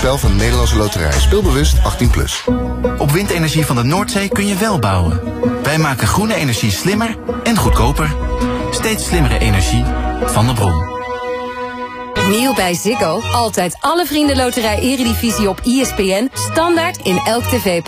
spel van de Nederlandse Loterij. Speelbewust 18+. Op windenergie van de Noordzee kun je wel bouwen. Wij maken groene energie slimmer en goedkoper. Steeds slimmere energie van de bron. Nieuw bij Ziggo. Altijd alle Vrienden Loterij Eredivisie op ESPN. Standaard in elk tv-pakket.